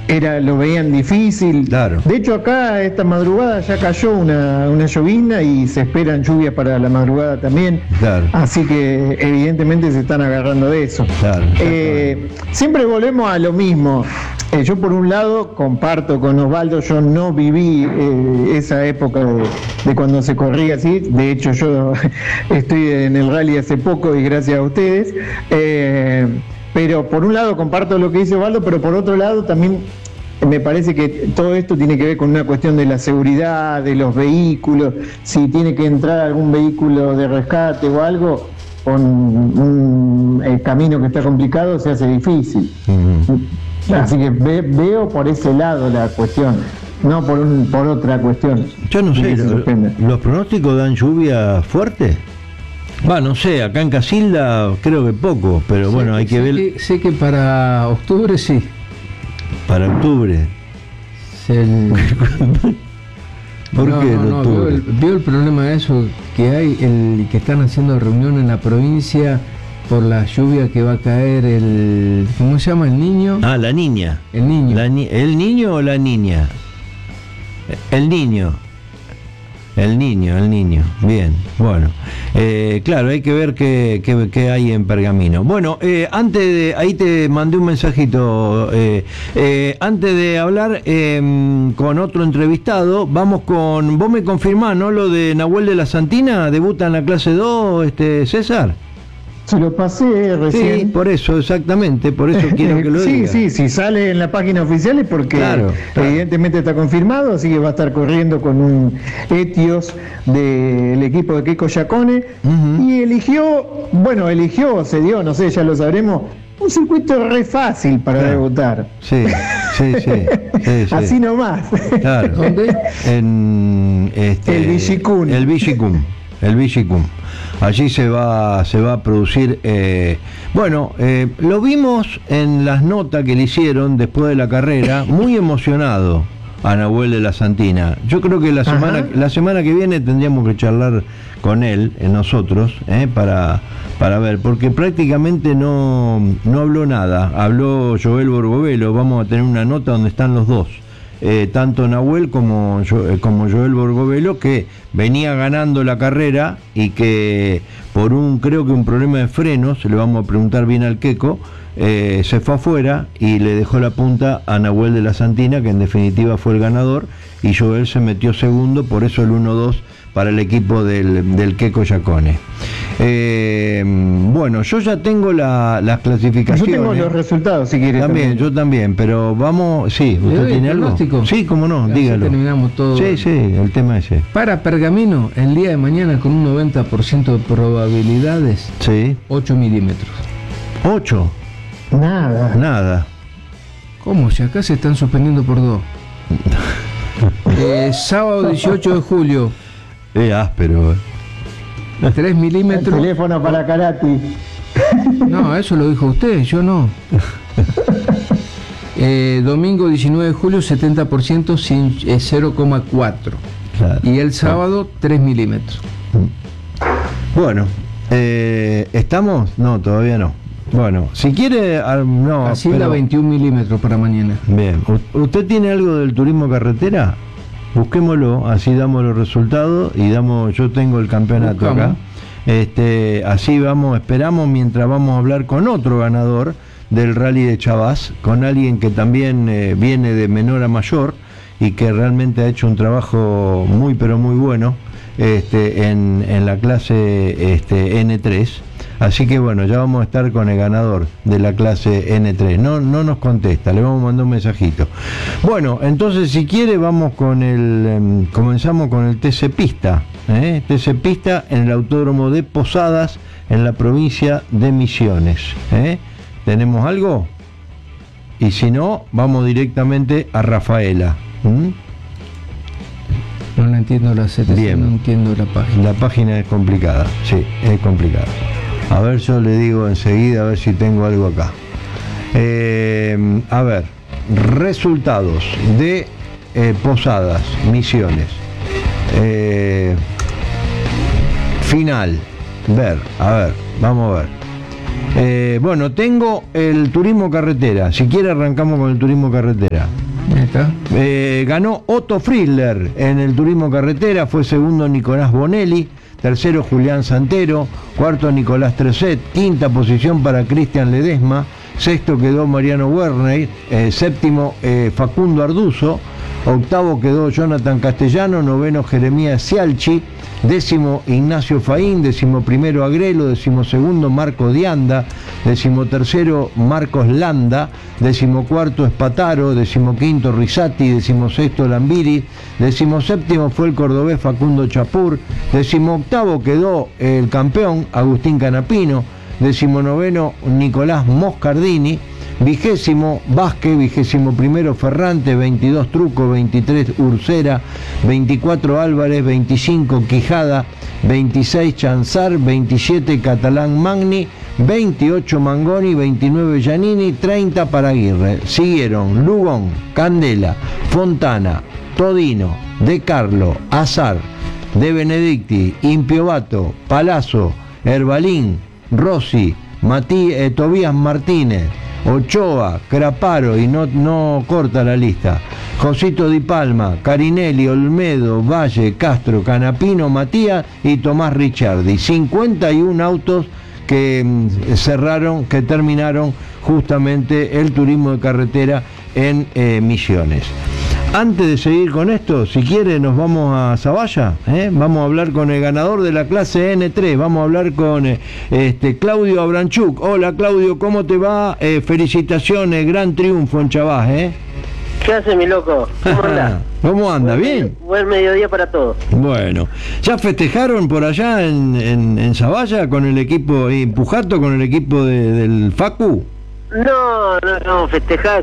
lo veían difícil. Claro. De hecho, acá esta madrugada ya cayó una llovizna y se esperan lluvias para la madrugada también. Claro. Así que evidentemente se están agarrando de eso. Claro, siempre volvemos a lo mismo. Yo por un lado comparto con Osvaldo, yo no viví esa época de cuando se corría así. De hecho, yo estoy en el rally hace poco y gracias a ustedes. Pero por un lado comparto lo que dice Osvaldo, pero por otro lado también me parece que todo esto tiene que ver con una cuestión de la seguridad, de los vehículos, si tiene que entrar algún vehículo de rescate o algo, con el camino que está complicado se hace difícil. Así que veo por ese lado la cuestión, no por otra cuestión. Yo no sé, ¿los pronósticos dan lluvia fuerte? No sé, acá en Casilda creo que poco, pero bueno, hay que ver. Sé que para octubre sí. Para octubre. ¿Por qué en octubre? Vio el problema de eso que hay, que están haciendo reunión en la provincia por la lluvia que va a caer ¿cómo se llama? ¿El niño? La niña. El niño. ¿El niño o la niña? El niño. El niño, bien, bueno, claro, hay que ver qué hay en Pergamino. Bueno, ahí te mandé un mensajito, antes de hablar con otro entrevistado, vos me confirmás, ¿no? Lo de Nahuel de la Santina, debuta en la clase 2, César. Se lo pasé recién. Sí, por eso, exactamente, por eso quiero que lo diga. Sí, si sale en la página oficial es porque claro. Evidentemente está confirmado, así que va a estar corriendo con un Etios del equipo de Keiko Giacone. Y eligió, se dio, no sé, ya lo sabremos, un circuito re fácil para debutar. Sí. Así nomás. Claro. ¿Dónde? En el Villicún. El Villicún. Allí se va a producir, lo vimos en las notas que le hicieron después de la carrera, muy emocionado a Nahuel de la Santina. Yo creo que la semana que viene tendríamos que charlar con él, nosotros, para ver, porque prácticamente no habló nada. Habló Joel Borgovelo, vamos a tener una nota donde están los dos. Tanto Nahuel como Joel Borgovelo, que venía ganando la carrera y que por creo que un problema de frenos, le vamos a preguntar bien al Queco, se fue afuera y le dejó la punta a Nahuel de la Santina, que en definitiva fue el ganador, y Joel se metió segundo, por eso el 1-2 para el equipo del Keiko Giacone. Yo ya tengo las clasificaciones. Yo tengo los resultados, si quieres. Yo también, pero vamos. Sí, ¿usted tiene algo? Sí, cómo no, dígalo. Terminamos todo. Sí, el tema ese. Para Pergamino, el día de mañana con un 90% de probabilidades. Sí. 8 milímetros. ¿8? Nada. ¿Cómo? Si acá se están suspendiendo por 2. Sábado 18 de julio. Áspero. 3 milímetros. El teléfono para Karati. No, eso lo dijo usted, yo no. Domingo 19 de julio, 70%, 0,4. Claro. Y el sábado, 3 milímetros. Bueno, ¿estamos? No, todavía no. Bueno, si quiere... no. Así la 21 milímetros para mañana. Bien. ¿Usted tiene algo del turismo carretera? Busquémoslo, así damos los resultados y yo tengo el campeonato. Buscamos. Acá. Así esperamos mientras vamos a hablar con otro ganador del Rally de Chavás, con alguien que también viene de menor a mayor y que realmente ha hecho un trabajo muy pero muy bueno en la clase N3. Así que ya vamos a estar con el ganador de la clase N3. No nos contesta, le vamos a mandar un mensajito. Bueno, entonces si quiere vamos comenzamos con el TC Pista. TC Pista en el Autódromo de Posadas, en la provincia de Misiones. ¿Tenemos algo? Y si no, vamos directamente a Rafaela. No la entiendo la CTC, bien. No entiendo la página. La página es complicada, sí, es complicada. A ver, yo le digo enseguida, a ver si tengo algo acá. A ver, resultados de Posadas, Misiones. Final. Vamos a ver. Bueno, tengo el turismo carretera. Si quiere arrancamos con el turismo carretera. Ahí está. Ganó Otto Friedler en el turismo carretera, fue segundo Nicolás Bonelli, tercero Julián Santero, cuarto Nicolás Treset, quinta posición para Cristian Ledesma, sexto quedó Mariano Werner, séptimo Facundo Arduzo, octavo quedó Jonathan Castellano, noveno Jeremías Cialchi, décimo Ignacio Faín, décimo primero Agrelo, décimo segundo Marco Dianda, décimo tercero Marcos Landa, décimo cuarto Espataro, décimo quinto Risati, décimo sexto Lambiri, décimo séptimo fue el cordobés Facundo Chapur, décimo octavo quedó el campeón Agustín Canapino, décimo noveno Nicolás Moscardini, vigésimo Vázquez, vigésimo primero Ferrante, 22 Truco, 23 Ursera, 24 Álvarez, 25 Quijada, 26 Chanzar, 27 Catalán Magni, 28 Mangoni, 29 Giannini, 30 Paraguirre. Siguieron Lugón, Candela, Fontana, Todino, De Carlo, Azar, De Benedicti, Impiovato, Palazzo, Herbalín, Rossi, Tobías Martínez, Ochoa, Craparo, y no corta la lista, Josito Di Palma, Carinelli, Olmedo, Valle, Castro, Canapino, Matías y Tomás Ricciardi. 51 autos que cerraron, que terminaron justamente el turismo de carretera en Misiones. Antes de seguir con esto, si quiere nos vamos a Zavalla, vamos a hablar con el ganador de la clase N3, vamos a hablar con Claudio Abranchuk. Hola Claudio, ¿cómo te va? Felicitaciones, gran triunfo en Chavás, ¿Qué hace mi loco? ¿Cómo anda? ¿Cómo anda? ¿Bien? Buen mediodía para todos. Bueno, ¿ya festejaron por allá en Zavalla con el equipo Pujato, con el equipo del Facu? No, festejar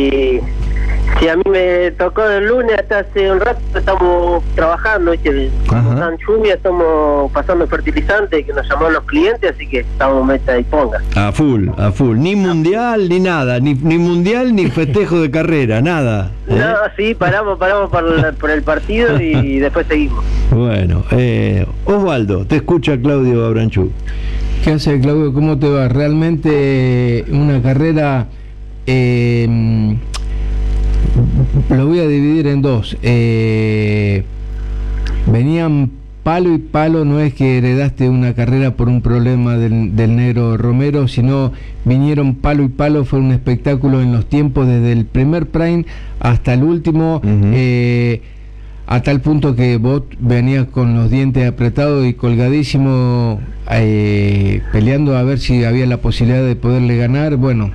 si a mí me tocó el lunes hasta hace un rato estamos trabajando, ¿viste? Con lluvia estamos pasando fertilizantes que nos llamaron los clientes, así que estamos meta y ponga. A full, ni mundial ni nada, ni mundial ni festejo de carrera, nada. No, sí, paramos por el partido y después seguimos. Bueno, Osvaldo, te escucha Claudio Abranchuk. ¿Qué hace Claudio? ¿Cómo te va? Realmente una carrera... lo voy a dividir en dos. Venían palo y palo, no es que heredaste una carrera por un problema del negro Romero, sino vinieron palo y palo, fue un espectáculo en los tiempos desde el primer prime hasta el último, a tal punto que vos venías con los dientes apretados y colgadísimo, peleando a ver si había la posibilidad de poderle ganar. Bueno,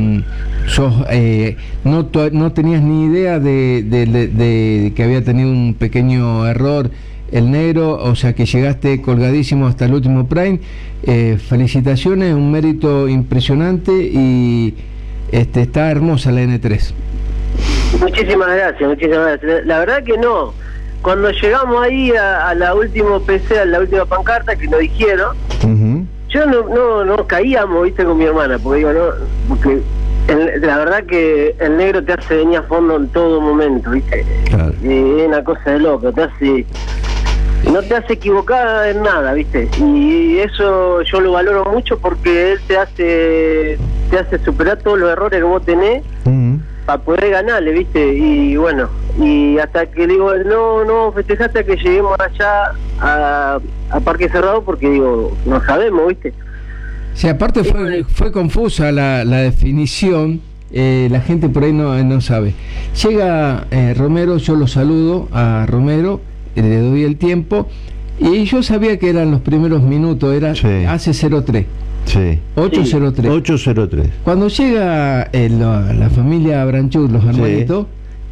no tenías ni idea de que había tenido un pequeño error el negro, o sea que llegaste colgadísimo hasta el último prime. Felicitaciones, un mérito impresionante y está hermosa la N3. Muchísimas gracias. La verdad que no. Cuando llegamos ahí a la última PC, a la última pancarta que nos dijeron, yo no caíamos, viste, con mi hermana, porque digo, porque la verdad que el negro te hace venir a fondo en todo momento, viste. Claro. Es una cosa de loco, no te hace equivocar en nada, viste. Y eso yo lo valoro mucho porque él te hace superar todos los errores que vos tenés para poder ganarle, viste. Y bueno, y hasta que digo, no festejaste hasta que lleguemos allá a Parque Cerrado, porque digo, no sabemos, viste. Sí, aparte fue confusa la definición, la gente por ahí no sabe. Llega Romero, yo lo saludo a Romero, le doy el tiempo, y yo sabía que eran los primeros minutos, hace 03. Sí. 803. 803. Cuando llega la familia Abranchuk, los hermanitos,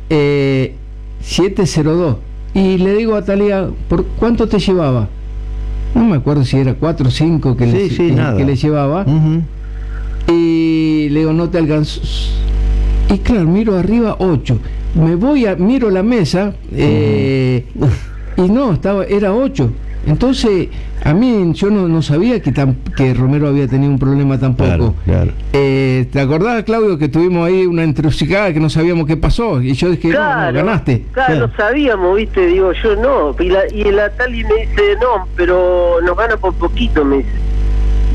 702. Y le digo a Talía, ¿por cuánto te llevaba? No me acuerdo si era 4 o 5 que le llevaba. Y le digo, no te alcanzó. Y claro, miro arriba 8. Miro la mesa y no, era 8. Entonces, a mí yo no sabía que Romero había tenido un problema tampoco. Claro. ¿Te acordás, Claudio, que tuvimos ahí una encrucijada que no sabíamos qué pasó? Y yo dije, no, ganaste. Claro, no sabíamos, viste, digo, yo no. Y la Tali me dice, no, pero nos gana por poquito, me dice.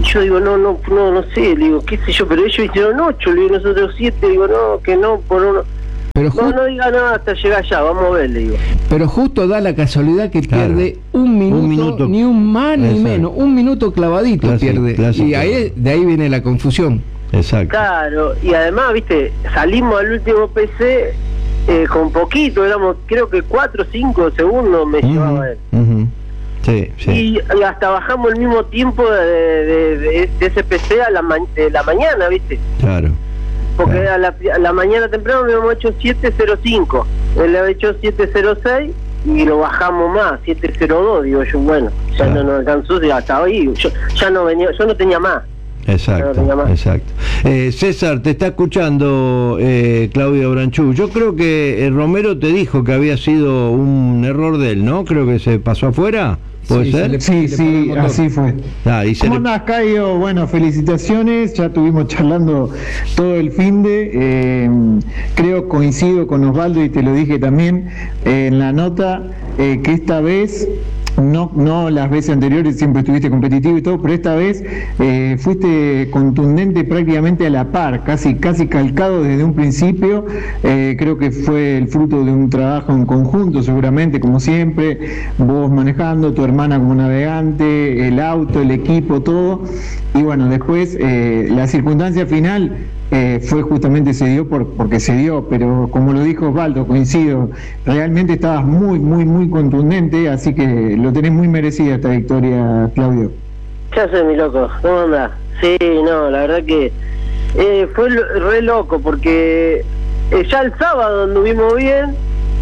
Y yo digo, no sé, le digo, qué sé yo, pero ellos hicieron 8, le digo, nosotros 7, digo, no, que no, por uno. Pero no diga nada hasta llegar allá, vamos a ver, le digo. Pero justo da la casualidad que Claro. pierde un minuto, ni un más ni Exacto. menos, un minuto clavadito pierde. Clásico. Y ahí, de ahí viene la confusión. Exacto. Claro, y además, viste, salimos al último PC con poquito, éramos, creo que 4 o 5 segundos me llevaba él. Ujú. Sí, sí. Y hasta bajamos el mismo tiempo de ese PC de la mañana, viste. Claro. Porque Claro. a la mañana temprano le habíamos hecho 7.05, él le había hecho 7.06 y lo bajamos más, 7.02, digo yo, bueno, ya Claro. no nos alcanzó, ya estaba ahí, yo ya no venía, yo no tenía más. Exacto, No tenía más. exacto. César, te está escuchando Claudio Branchú. Yo creo que Romero te dijo que había sido un error de él, ¿no? Creo que se pasó afuera, ¿puede Sí, ser? Sí, así fue. Y se ¿Cómo le- andás, Caio? Bueno, felicitaciones, ya estuvimos charlando todo el finde, creo coincido con Osvaldo y te lo dije también en la nota, que esta vez, no las veces anteriores siempre estuviste competitivo y todo, pero esta vez fuiste contundente prácticamente a la par, casi calcado desde un principio, creo que fue el fruto de un trabajo en conjunto seguramente, como siempre, vos manejando, tu hermana como navegante, el auto, el equipo, todo, y bueno, después la circunstancia final fue justamente, se dio porque se dio, pero como lo dijo Osvaldo, coincido, realmente estabas muy contundente, así que lo tenés muy merecida esta victoria, Claudio. Ya sé, mi loco, ¿cómo andás? Sí, no, la verdad que fue re loco porque ya el sábado anduvimos bien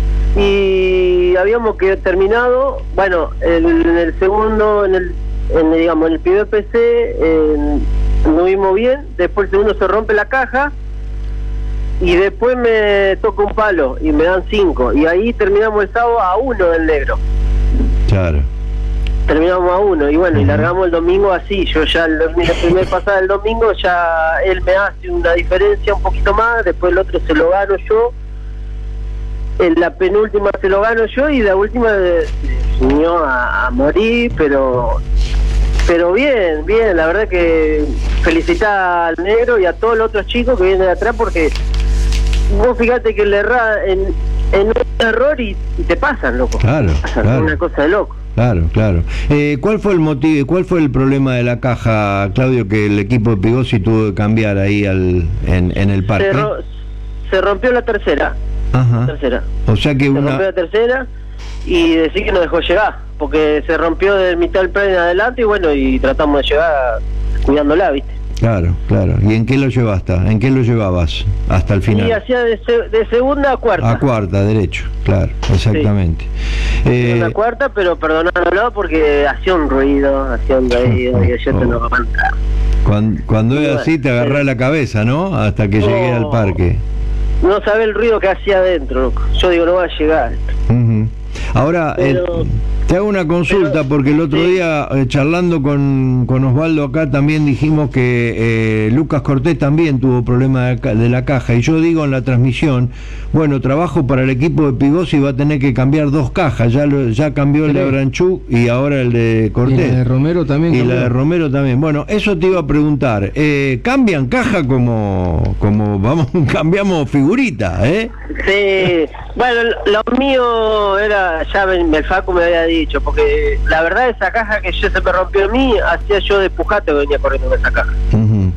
y habíamos terminado, bueno, en el segundo, digamos, en el primer PC anduvimos bien, después el segundo se rompe la caja y después me toca un palo y me dan 5 y ahí terminamos el sábado a 1 del negro. Claro. Terminamos a 1 y bueno, y largamos el domingo así. Yo ya la primera pasada del domingo ya él me hace una diferencia un poquito más, después el otro se lo gano yo, en la penúltima se lo gano yo y la última se unió a morir, pero bien, la verdad que felicitar al negro y a todos los otros chicos que vienen de atrás, porque vos fíjate que le errás en un error y te pasan, loco. Claro, Pasan, claro. una cosa de loco. Claro. ¿Cuál fue el motivo, cuál fue el problema de la caja, Claudio, que el equipo de Pigossi tuvo que cambiar ahí en el parque? Se rompió la tercera. Ajá. O sea que Se rompió una... la tercera y decir que no dejó llegar, porque se rompió de mitad del plan en adelante y bueno, y tratamos de llegar cuidándola, ¿viste? Claro. ¿Y en qué lo llevaste? ¿En qué lo llevabas hasta el final? Y hacía de segunda a cuarta. A cuarta, derecho, claro, exactamente. Segunda a cuarta, pero perdonándolo porque hacía un ruido y yo te lo aguanta. Cuando es así te agarrás la cabeza, ¿no? Hasta que llegué al parque. No sabe el ruido que hacía adentro, loco. Yo digo, no va a llegar. Uh-huh. Ahora, te hago una consulta, porque el otro día, charlando con Osvaldo acá, también dijimos que Lucas Cortés también tuvo problemas de la caja, y yo digo en la transmisión, bueno, trabajo para el equipo de Pigossi y va a tener que cambiar 2 cajas, ya cambió el de Branchú y ahora el de Cortés. Y la de Romero también. Y la de Romero también. Bueno, eso te iba a preguntar, ¿cambian caja como cambiamos figurita, Sí, bueno, lo mío era, ya el Facu me había dicho, porque la verdad esa caja que se me rompió a mí, hacía yo de Pujate que venía corriendo con esa caja. Uh-huh.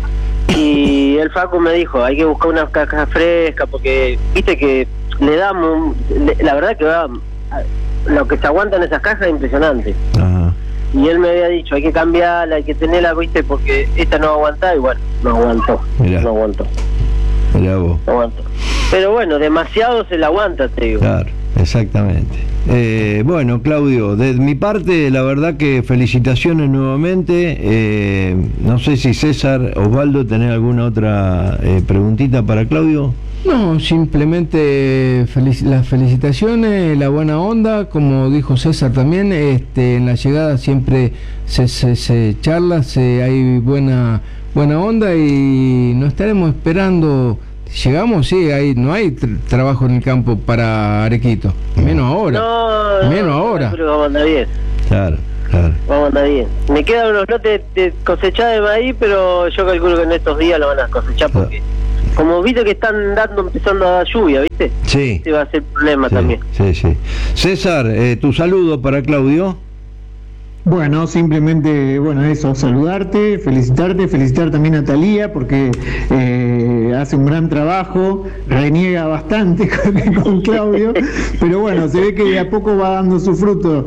Y el Facu me dijo, hay que buscar una caja fresca, porque viste que le damos, la verdad que lo que se aguanta en esas cajas es impresionante. Ajá. Y él me había dicho, hay que cambiarla, hay que tenerla, viste, porque esta no va a aguantar, y bueno, no aguantó. Mirá. No aguantó. Mirá vos. No aguantó. Pero bueno, demasiado se la aguanta, te digo. Claro, exactamente. Bueno, Claudio, de mi parte, la verdad que felicitaciones nuevamente. No sé si César, Osvaldo, ¿tenés alguna otra preguntita para Claudio? No, simplemente las felicitaciones, la buena onda, como dijo César también, en la llegada siempre se charla, hay buena onda y nos estaremos esperando. Llegamos, sí, no hay trabajo en el campo para Arequito, menos ahora. No, menos ahora. Creo que vamos a andar bien. Claro. Vamos a andar bien. Me quedan unos lotes de cosechar de maíz, pero yo calculo que en estos días lo van a cosechar porque, como viste que están empezando a dar lluvia, ¿viste? Sí. Este va a ser problema también. Sí. César, tu saludo para Claudio. Bueno, simplemente, eso, saludarte, felicitar también a Talía porque hace un gran trabajo, reniega bastante con Claudio, pero bueno, se ve que de a poco va dando su fruto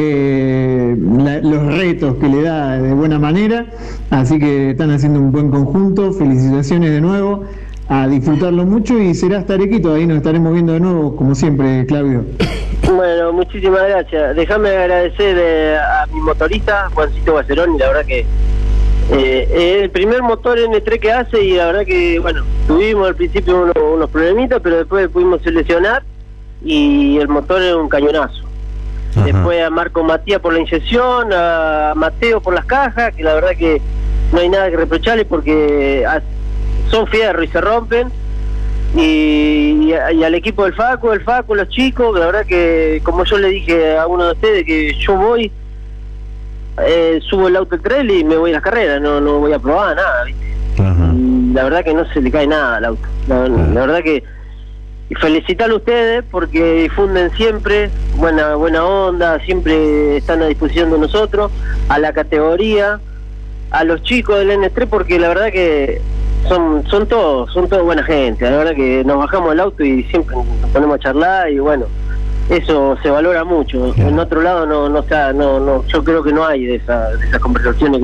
los retos que le da de buena manera, así que están haciendo un buen conjunto, felicitaciones de nuevo, a disfrutarlo mucho y será hasta Arequito, ahí nos estaremos viendo de nuevo, como siempre, Claudio. Bueno, muchísimas gracias. Déjame agradecer a mi motorista, Juancito Bacerón, y la verdad que es el primer motor N3 que hace y la verdad que, tuvimos al principio unos problemitas, pero después pudimos seleccionar y el motor es un cañonazo. Ajá. Después a Marco Matías por la inyección, a Mateo por las cajas, que la verdad que no hay nada que reprocharle porque son fierro y se rompen. Y al equipo del Facu, los chicos, la verdad que como yo le dije a uno de ustedes que yo voy, subo el auto al trail y me voy a las carreras, no voy a probar nada, ¿viste? La verdad que no se le cae nada al auto, la verdad que felicitarlo a ustedes porque difunden siempre buena onda, siempre están a disposición de nosotros, a la categoría, a los chicos del N3 porque la verdad que son todos buena gente, la verdad que nos bajamos del auto y siempre nos ponemos a charlar y eso se valora mucho. En otro lado no, yo creo que no hay de esas conversaciones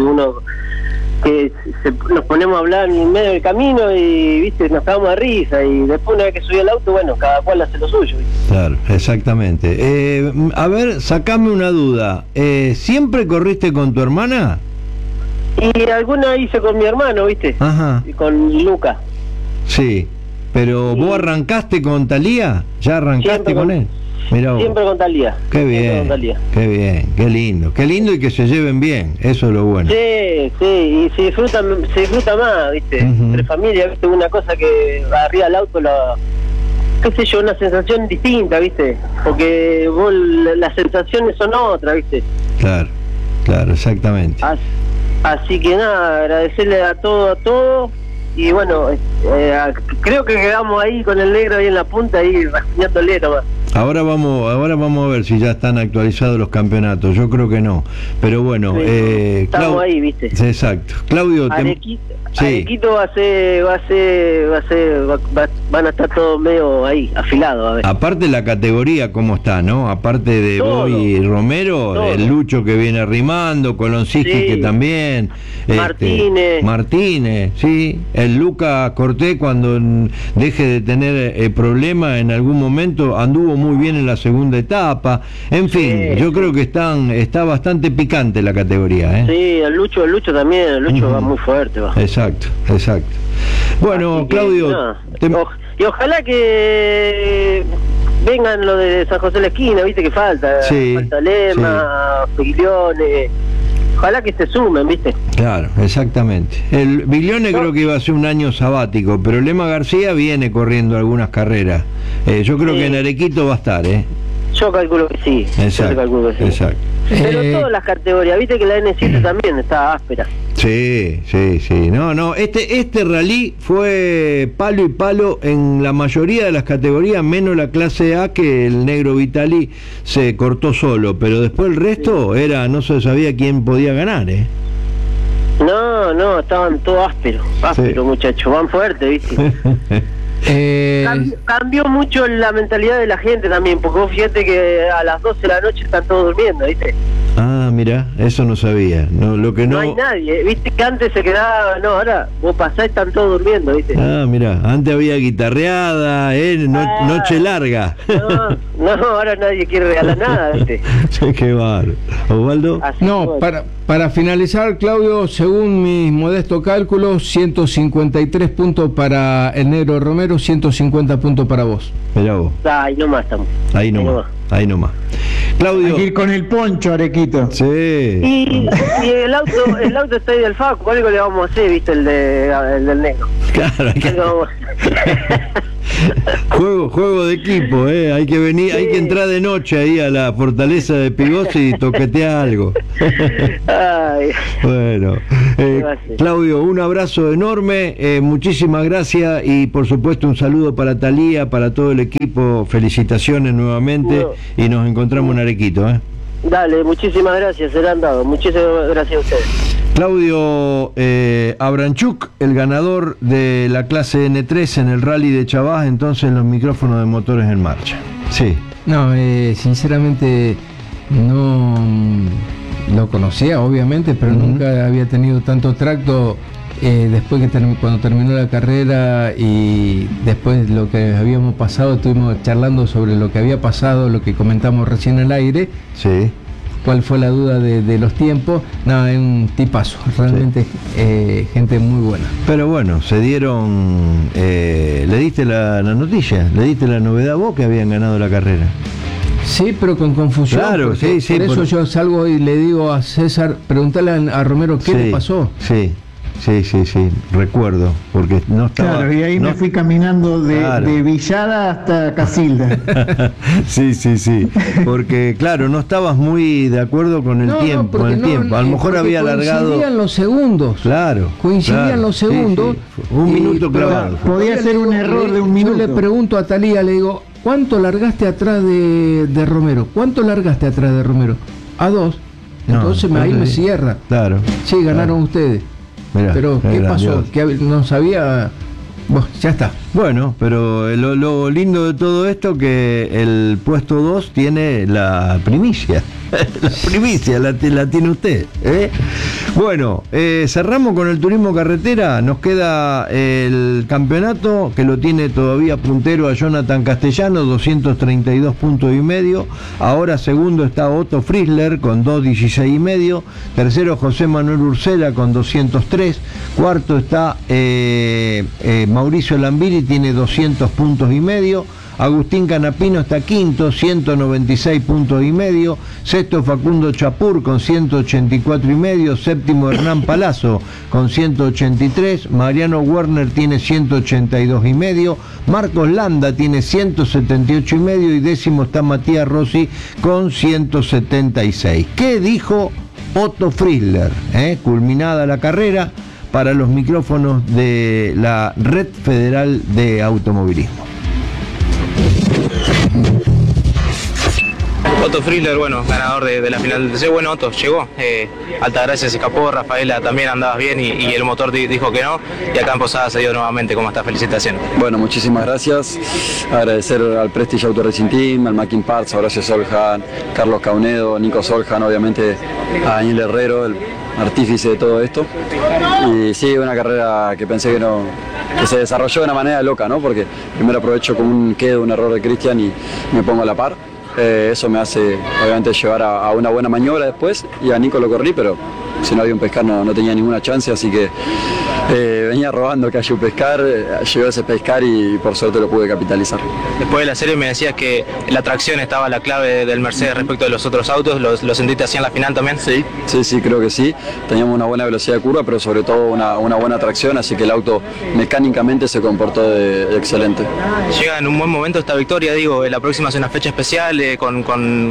que nos ponemos a hablar en medio del camino y viste nos cagamos de risa y después una vez que subí al auto, cada cual hace lo suyo, ¿viste? Claro, exactamente. A ver, sacame una duda, ¿siempre corriste con tu hermana? Y alguna hice con mi hermano, ¿viste? Ajá. Y con Luca. Sí, pero ¿vos arrancaste con Talía? ¿Ya arrancaste con él? Mirá vos. Siempre con Talía. Qué bien, qué bien, qué lindo y que se lleven bien, eso es lo bueno. Sí, y se disfruta más, ¿viste? Entre familia, ¿viste? Una cosa que arriba del auto, qué sé yo, una sensación distinta, ¿viste? Porque vos las sensaciones son otras, ¿viste? Claro, exactamente. Así que nada, agradecerle a todo y creo que quedamos ahí con el negro ahí en la punta ahí rasguñándole nomás. Ahora vamos a ver si ya están actualizados los campeonatos. Yo creo que no, pero bueno, estamos ahí, ¿viste? Exacto. Claudio, Arequito van a estar todos medio ahí, afilados, a ver. Aparte la categoría cómo está, ¿no? Aparte de vos y Romero, el Lucho que viene rimando, Colonsiski que también, Martínez, sí, el Luca Cortés cuando deje de tener problemas en algún momento anduvo muy bien en la segunda etapa, en fin, yo creo que está bastante picante la categoría, ¿eh? Sí, el Lucho también, va muy fuerte, va. Exacto. Bueno, Claudio, y ojalá que vengan lo de San José de la Esquina, viste que falta Lema, Biglione, ojalá que se sumen, viste. Claro, exactamente. El Biglione creo que iba a ser un año sabático, pero Lema García viene corriendo algunas carreras. Yo creo que en Arequito va a estar, Yo calculo que sí. Exacto. Pero todas las categorías, viste que la N7 también está áspera. Sí. No, este rally fue palo y palo en la mayoría de las categorías, menos la clase A, que el negro Vitali se cortó solo, pero después el resto no se sabía quién podía ganar, No, estaban todos ásperos, muchachos, van fuerte, viste. Cambió mucho la mentalidad de la gente también, porque vos fíjate que a las 12 de la noche están todos durmiendo, ¿viste? Ah, mira, eso no sabía. No hay nadie, ¿viste? Que antes se quedaba, ahora vos pasás y están todos durmiendo, ¿viste? Ah, mira, antes había guitarreada, noche larga. No, ahora nadie quiere regalar nada, ¿viste? Qué bárbaro. ¿Osvaldo? Para finalizar, Claudio, según mis modestos cálculos, 153 puntos para el negro Romero, 150 puntos para vos. Mirá vos. Ahí nomás estamos. Ahí nomás. Claudio. Hay que ir con el poncho, Arequito. Sí. Y el auto está ahí del Facu, algo le vamos a hacer, viste, el del negro. Claro, Juego de equipo, hay que venir, hay que entrar de noche ahí a la fortaleza de Pigosi y toquetear algo. Ay. Bueno, Claudio, un abrazo enorme, muchísimas gracias y por supuesto un saludo para Talía, para todo el equipo, felicitaciones nuevamente y nos encontramos en Arequito. Dale, muchísimas gracias, se le han dado, muchísimas gracias a ustedes. Claudio Abranchuk, el ganador de la clase N3 en el Rally de Chavás, entonces en los micrófonos de Motores en Marcha. Sí. No, sinceramente no lo conocía, obviamente, pero nunca había tenido tanto tracto. Después que cuando terminó la carrera y después lo que habíamos pasado, estuvimos charlando sobre lo que había pasado, lo que comentamos recién al aire. Sí. ¿Cuál fue la duda de los tiempos? Nada, es un tipazo, realmente gente muy buena. Pero bueno, se dieron, le diste la noticia, le diste la novedad vos que habían ganado la carrera. Sí, pero con confusión. Claro, sí. Por eso yo salgo y le digo a César, preguntale a Romero qué le pasó. Sí, recuerdo, porque no estaba... Claro, y ahí me fui caminando de Villada hasta Casilda. Sí, porque claro, no estabas muy de acuerdo con el tiempo. A lo mejor había alargado... Coincidían los segundos. Claro. Coincidían los segundos. Sí. Un minuto clavado. Podía ser un error de un minuto. Yo le pregunto a Talía, le digo, ¿cuánto largaste atrás de Romero? ¿Cuánto largaste atrás de Romero? A 2. Entonces ahí me cierra. Claro. Sí, ganaron ustedes. Mirá, pero ¿qué pasó? Que no sabía. Bueno, ya está. Bueno, pero lo lindo de todo esto que el puesto 2 tiene la primicia. La primicia la tiene usted. Bueno, cerramos con el turismo carretera. Nos queda el campeonato que lo tiene todavía puntero a Jonathan Castellano, 232 puntos y medio. Ahora segundo está Otto Frizzler con 216 y medio. Tercero José Manuel Ursela con 203. Cuarto está Mauricio Lambiri, tiene 200 puntos y medio. Agustín Canapino está quinto, 196 puntos y medio. Sexto Facundo Chapur con 184 y medio. Séptimo Hernán Palazzo con 183. Mariano Werner tiene 182 y medio. Marcos Landa tiene 178 y medio. Y décimo está Matías Rossi con 176. ¿Qué dijo Otto Frizzler? Culminada la carrera, para los micrófonos de la Red Federal de Automovilismo. Otto Frizzler, bueno, ganador de la final del TC. Bueno, Otto, llegó. Altagracia se escapó, Rafaela también andabas bien y el motor dijo que no. Y acá en Posada se dio nuevamente. ¿Cómo está? Felicitaciones. Bueno, muchísimas gracias. Agradecer al Prestige Auto Racing Team, al Mackin Parts, a Horacio Soljan, Carlos Caunedo, Nico Soljan, obviamente a Daniel Herrero, el artífice de todo esto. Y sí, una carrera que pensé que se desarrolló de una manera loca, ¿no? Porque primero aprovecho con un error de Cristian y me pongo a la par. Eso me hace obviamente llevar a una buena maniobra después, y a Nico lo corrí, pero si no había un pescar no tenía ninguna chance, así que venía robando que haya un pescar, llegó ese pescar y por suerte lo pude capitalizar. Después de la serie me decías que la tracción estaba la clave del Mercedes respecto de los otros autos. ¿Lo sentiste así en la final también? Sí, creo que sí. Teníamos una buena velocidad de curva, pero sobre todo una buena tracción, así que el auto mecánicamente se comportó de excelente. Llega en un buen momento esta victoria, digo, la próxima es una fecha especial con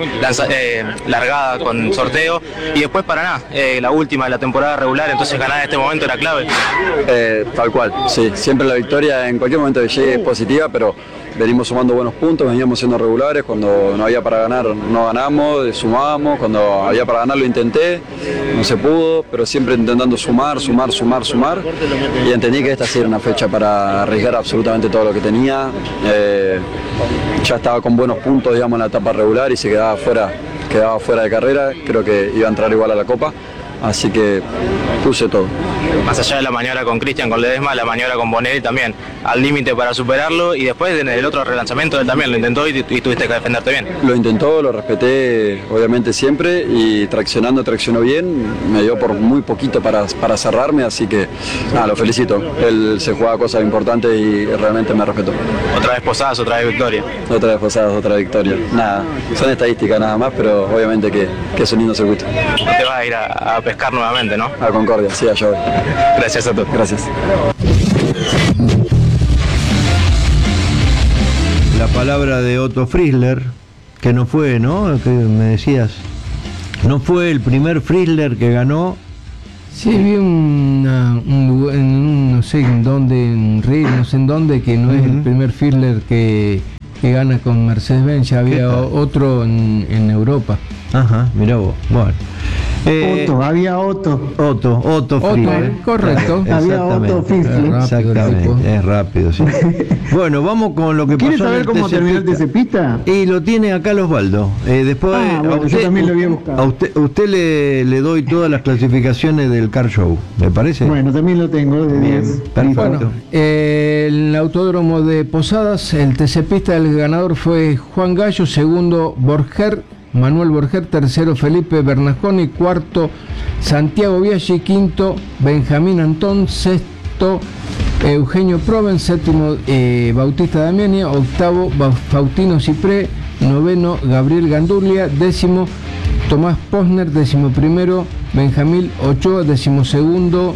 largada, con sorteo, y después Paraná, la última de la temporada regular, entonces ganar en este momento era clave. Tal cual, sí, siempre la victoria en cualquier momento que llegue es positiva, pero venimos sumando buenos puntos, veníamos siendo regulares. Cuando no había para ganar no ganamos, sumábamos. Cuando había para ganar lo intenté, no se pudo, pero siempre intentando sumar, y entendí que esta sí era una fecha para arriesgar absolutamente todo lo que tenía. Ya estaba con buenos puntos, digamos, en la etapa regular y se quedaba fuera de carrera. Creo que iba a entrar igual a la Copa, así que puse todo. Más allá de la maniobra con Cristian, con Ledesma, la maniobra con Bonelli también, al límite para superarlo, y después en el otro relanzamiento él también lo intentó y tuviste que defenderte bien. Lo intentó, lo respeté obviamente siempre, y traccionó bien, me dio por muy poquito para cerrarme, así que lo felicito. Él se jugaba cosas importantes y realmente me respetó. Otra vez Posadas, otra vez victoria. Otra vez Posadas, otra victoria. Nada, son estadísticas nada más, pero obviamente que es un lindo circuito. No te vas a ir a pescar nuevamente, ¿no? A Concordia, sí, allá voy. Gracias a todos. Gracias. palabra de Otto Frizzler, que no fue, ¿no? Que me decías, no fue el primer Frizzler que ganó. Sí, vi un lugar, no sé en dónde, en Río, no sé en dónde, que no es el primer Frizzler que gana con Mercedes-Benz, ya había otro en Europa. Ajá, mirá vos, bueno. Había Otto Frizzler. Correcto. Había Otto Frizzler. Exactamente, es rápido, sí. Bueno, vamos con lo que pasó. ¿Quieres saber cómo terminó el TC Pista? Y lo tiene acá Osvaldo. Después, bueno, yo también lo había buscado. A usted le doy todas las clasificaciones del Car Show, ¿me parece? Bueno, también lo tengo de 10. Perfecto. Bueno, el autódromo de Posadas, el TC Pista, el ganador fue Juan Gallo, segundo Manuel Borger, tercero Felipe Bernasconi, cuarto Santiago Biaggi, quinto Benjamín Antón, sexto Eugenio Proven, séptimo Bautista Damiani, octavo Faustino Cipré, noveno Gabriel Gandulia, décimo Tomás Posner, décimo primero Benjamín Ochoa, décimo segundo,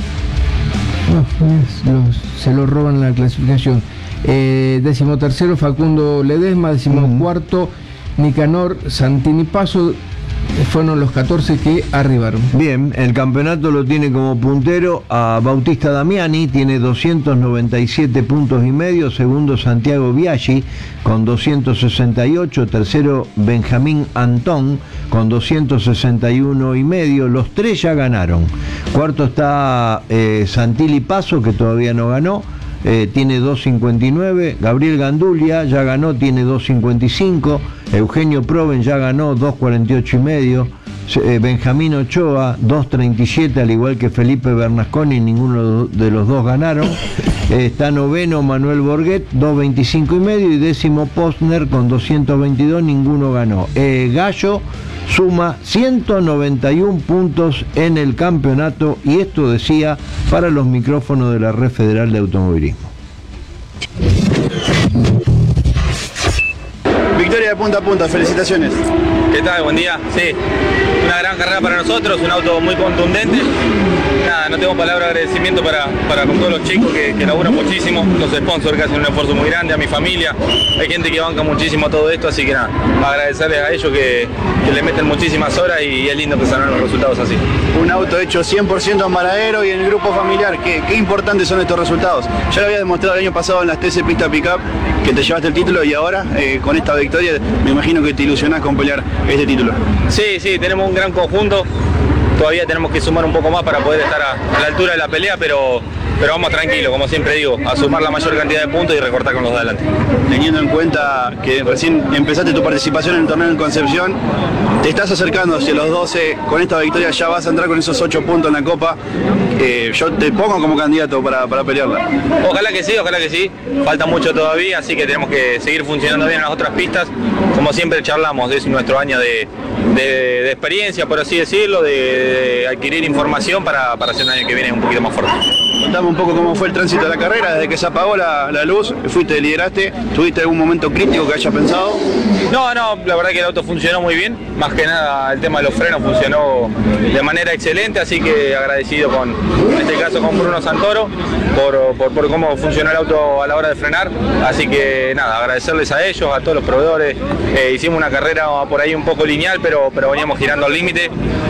se lo roban la clasificación, décimo tercero Facundo Ledesma, décimo cuarto Nicanor Santini Paso. Fueron los 14 que arribaron. Bien, el campeonato lo tiene como puntero a Bautista Damiani, tiene 297 puntos y medio, segundo Santiago Biaggi con 268, tercero Benjamín Antón con 261 y medio, los tres ya ganaron. Cuarto está Santilli Paso, que todavía no ganó, tiene 2.59, Gabriel Gandulia ya ganó, tiene 2.55, Eugenio Proven ya ganó, 2.48 y medio, Benjamín Ochoa 2.37, al igual que Felipe Bernasconi, ninguno de los dos ganaron. Está noveno Manuel Borget, 2.25 y medio, y décimo Posner con 222, ninguno ganó. Gallo suma 191 puntos en el campeonato, y esto decía para los micrófonos de la Red Federal de Automovilismo. Victoria de punta a punta, felicitaciones. ¿Qué tal? Buen día. Sí, una gran carrera para nosotros, un auto muy contundente. Nada, no tengo palabra de agradecimiento para con todos los chicos que laburan muchísimo, los sponsors que hacen un esfuerzo muy grande, a mi familia, hay gente que banca muchísimo todo esto, así que nada, agradecerles a ellos que le meten muchísimas horas, y es lindo que salgan los resultados así. Un auto hecho 100% en Varadero y en el grupo familiar, qué importantes son estos resultados. Ya lo había demostrado el año pasado en las TC Pista Pickup, que te llevaste el título, y ahora con esta victoria me imagino que te ilusionás con pelear este título. Sí, tenemos un gran conjunto, todavía tenemos que sumar un poco más para poder estar a la altura de la pelea, pero vamos tranquilos, como siempre digo, a sumar la mayor cantidad de puntos y recortar con los de adelante. Teniendo en cuenta que recién empezaste tu participación en el torneo en Concepción, te estás acercando hacia los 12, con esta victoria ya vas a entrar con esos 8 puntos en la Copa. Yo te pongo como candidato para pelearla. Ojalá que sí, falta mucho todavía, así que tenemos que seguir funcionando bien en las otras pistas. Como siempre charlamos, es nuestro año de experiencia, por así decirlo, de adquirir información para hacer un año que viene un poquito más fuerte. Contame un poco cómo fue el tránsito de la carrera, desde que se apagó la luz, lideraste, ¿tuviste algún momento crítico que hayas pensado? No, la verdad que el auto funcionó muy bien, más que nada el tema de los frenos funcionó de manera excelente, así que agradecido en este caso con Bruno Santoro por cómo funcionó el auto a la hora de frenar, así que nada, agradecerles a ellos, a todos los proveedores. Hicimos una carrera por ahí un poco lineal, pero veníamos girando al límite,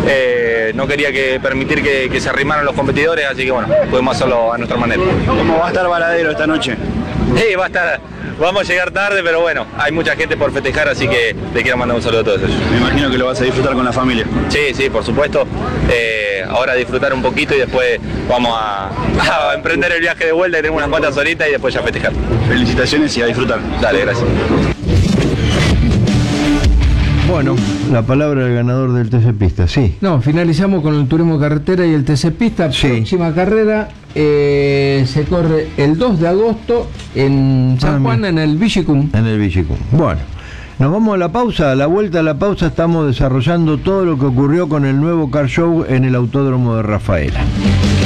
no quería permitir que se arrimaran los competidores, así que bueno, pudimos hacerlo a nuestra manera. ¿Cómo va a estar Varadero esta noche? Va a estar, vamos a llegar tarde, pero bueno, hay mucha gente por festejar, así que le quiero mandar un saludo a todos ellos. Me imagino que lo vas a disfrutar con la familia. Sí, por supuesto. Ahora disfrutar un poquito y después vamos a emprender el viaje de vuelta, y tenemos unas cuantas horitas y después ya festejar. Felicitaciones y a disfrutar. Dale, gracias. Bueno, la palabra del ganador del TC Pista, sí. No, finalizamos con el turismo carretera y el TC Pista. Sí. Próxima carrera se corre el 2 de agosto en San Juan, en el Vigicum. En el Vigicum. Bueno, nos vamos a la pausa. A la vuelta a la pausa estamos desarrollando todo lo que ocurrió con el nuevo Car Show en el Autódromo de Rafaela.